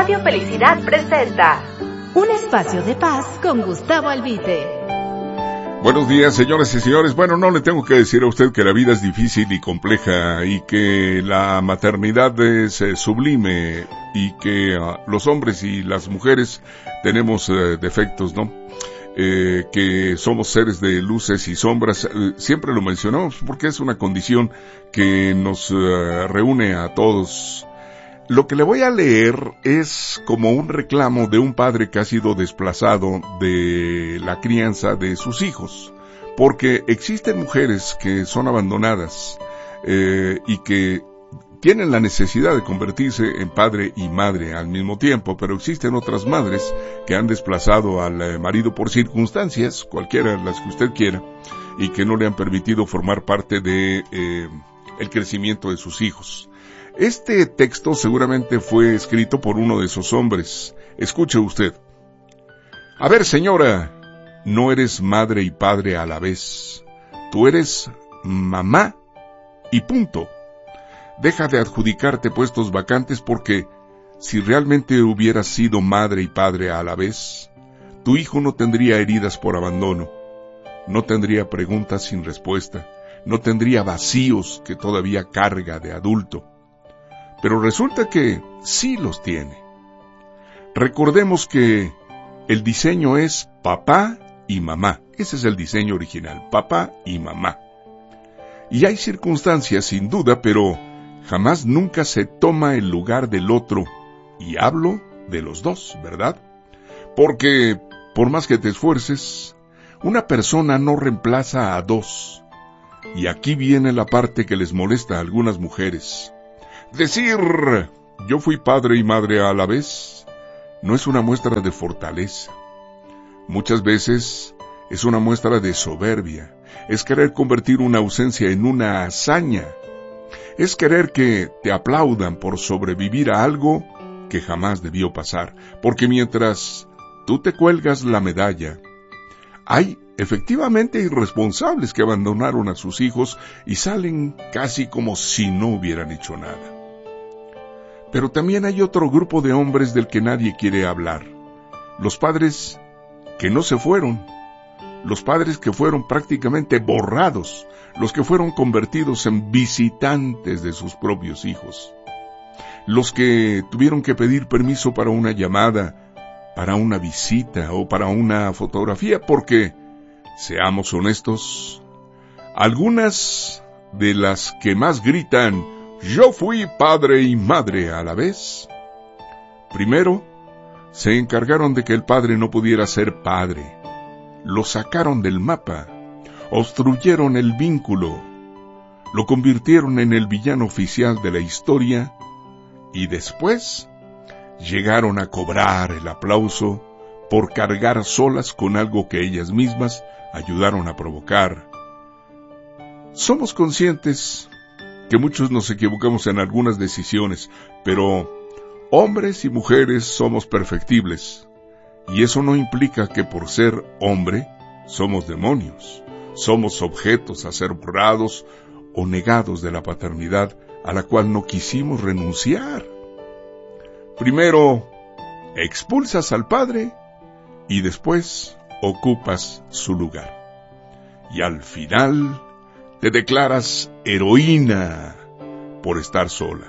Radio Felicidad presenta un espacio de paz con Gustavo Albite. Buenos días, señoras y señores. Bueno, no le tengo que decir a usted que la vida es difícil y compleja y que la maternidad es sublime y que los hombres y las mujeres tenemos defectos, ¿no? Que somos seres de luces y sombras. Siempre lo mencionamos porque es una condición que nos reúne a todos. Lo que le voy a leer es como un reclamo de un padre que ha sido desplazado de la crianza de sus hijos, porque existen mujeres que son abandonadas y que tienen la necesidad de convertirse en padre y madre al mismo tiempo, pero existen otras madres que han desplazado al marido por circunstancias, cualquiera de las que usted quiera, y que no le han permitido formar parte de el crecimiento de sus hijos. Este texto seguramente fue escrito por uno de esos hombres. Escuche usted. A ver, señora, no eres madre y padre a la vez. Tú eres mamá y punto. Deja de adjudicarte puestos vacantes porque si realmente hubieras sido madre y padre a la vez, tu hijo no tendría heridas por abandono, no tendría preguntas sin respuesta, no tendría vacíos que todavía carga de adulto. Pero resulta que sí los tiene. Recordemos que el diseño es papá y mamá. Ese es el diseño original, papá y mamá. Y hay circunstancias sin duda, pero jamás nunca se toma el lugar del otro. Y hablo de los dos, ¿verdad? Porque, por más que te esfuerces, una persona no reemplaza a dos. Y aquí viene la parte que les molesta a algunas mujeres. Decir, yo fui padre y madre a la vez, no es una muestra de fortaleza. Muchas veces es una muestra de soberbia, es querer convertir una ausencia en una hazaña, es querer que te aplaudan por sobrevivir a algo que jamás debió pasar, porque mientras tú te cuelgas la medalla, hay efectivamente irresponsables que abandonaron a sus hijos y salen casi como si no hubieran hecho nada. Pero también hay otro grupo de hombres del que nadie quiere hablar. Los padres que no se fueron. Los padres que fueron prácticamente borrados. Los que fueron convertidos en visitantes de sus propios hijos. Los que tuvieron que pedir permiso para una llamada, para una visita o para una fotografía, porque, seamos honestos, algunas de las que más gritan, yo fui padre y madre a la vez. Primero, se encargaron de que el padre no pudiera ser padre. Lo sacaron del mapa, obstruyeron el vínculo, lo convirtieron en el villano oficial de la historia y después llegaron a cobrar el aplauso por cargar solas con algo que ellas mismas ayudaron a provocar. Somos conscientes que muchos nos equivocamos en algunas decisiones, pero hombres y mujeres somos perfectibles, y eso no implica que por ser hombre somos demonios, somos objetos a ser borrados o negados de la paternidad a la cual no quisimos renunciar. Primero, expulsas al padre y después ocupas su lugar. Y al final te declaras heroína por estar sola.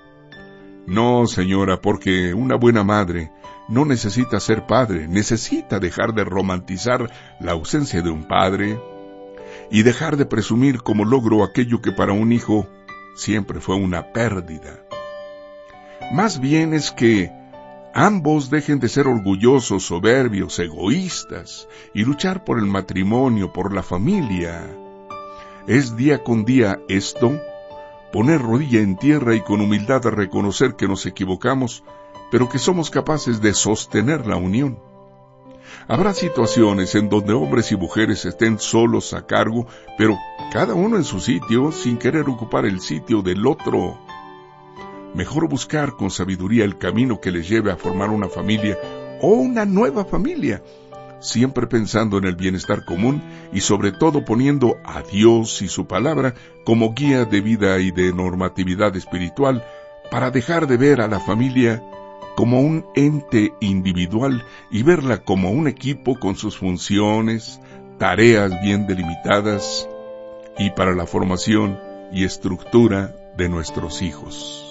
No, señora, porque una buena madre no necesita ser padre, necesita dejar de romantizar la ausencia de un padre y dejar de presumir como logro aquello que para un hijo siempre fue una pérdida. Más bien es que ambos dejen de ser orgullosos, soberbios, egoístas y luchar por el matrimonio, por la familia. Es día con día esto, poner rodilla en tierra y con humildad reconocer que nos equivocamos, pero que somos capaces de sostener la unión. Habrá situaciones en donde hombres y mujeres estén solos a cargo, pero cada uno en su sitio, sin querer ocupar el sitio del otro. Mejor buscar con sabiduría el camino que les lleve a formar una familia o una nueva familia, siempre pensando en el bienestar común y sobre todo poniendo a Dios y su palabra como guía de vida y de normatividad espiritual para dejar de ver a la familia como un ente individual y verla como un equipo con sus funciones, tareas bien delimitadas y para la formación y estructura de nuestros hijos.